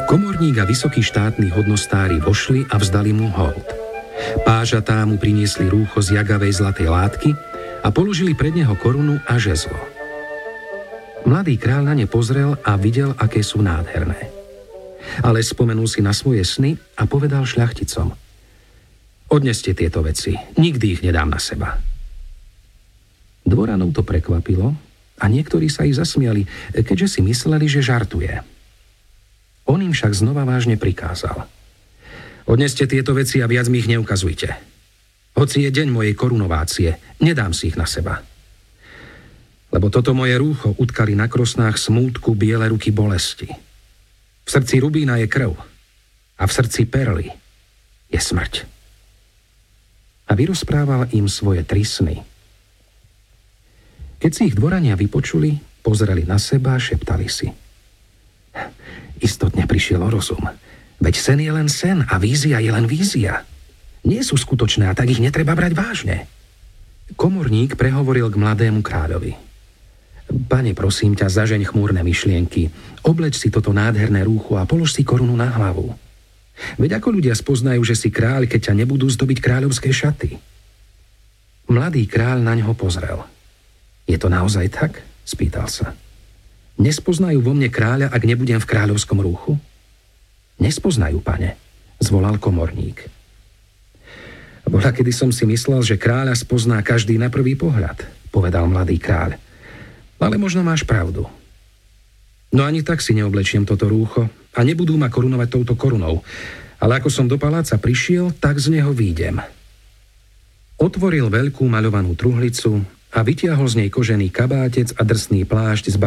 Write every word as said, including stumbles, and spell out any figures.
Komorník a vysokí štátni hodnostári vošli a vzdali mu hold. Pážatá mu priniesli rúcho z jagavej zlatej látky a položili pred neho korunu a žezlo. Mladý kráľ na ne pozrel a videl, aké sú nádherné. Ale spomenul si na svoje sny a povedal šľachticom: odneste tieto veci, nikdy ich nedám na seba. Dvoranov to prekvapilo a niektorí sa ich zasmiali, keďže si mysleli, že žartuje. On im však znova vážne prikázal: odneste tieto veci a viac mi ich neukazujte. Hoci je deň mojej korunovácie, nedám si ich na seba. Lebo toto moje rúcho utkali na krosnách smútku biele ruky bolesti. V srdci rubína je krv a v srdci perly je smrť. A vyrozprával im svoje tri sny. Keď si ich dvorania vypočuli, pozreli na seba a šeptali si: istotne prišiel o rozum. Veď sen je len sen a vízia je len vízia. Nie sú skutočné a tak ich netreba brať vážne. Komorník prehovoril k mladému kráľovi: pane, prosím ťa, zažeň chmúrne myšlienky, obleč si toto nádherné rúcho a polož si korunu na hlavu. Veď ako ľudia spoznajú, že si kráľ, keď ťa nebudú zdobiť kráľovské šaty? Mladý kráľ na ňo pozrel. Je to naozaj tak? Spýtal sa. Nespoznajú vo mne kráľa, ak nebudem v kráľovskom rúchu? Nespoznajú, pane, zvolal komorník. Bola, kedy som si myslel, že kráľa spozná každý na prvý pohľad, povedal mladý kráľ. Ale možno máš pravdu. No ani tak si neoblečiem toto rúcho a nebudú ma korunovať touto korunou. Ale ako som do paláca prišiel, tak z neho výjdem. Otvoril veľkú maľovanú truhlicu a vytiahol z nej kožený kabátec a drsný plášť z